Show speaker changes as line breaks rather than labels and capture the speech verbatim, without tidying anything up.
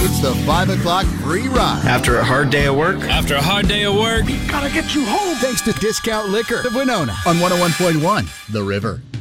It's the five o'clock free ride.
After a hard day of work?
After a hard day of work?
Gotta get you home. Thanks to Discount Liquor of Winona on one oh one point one The River.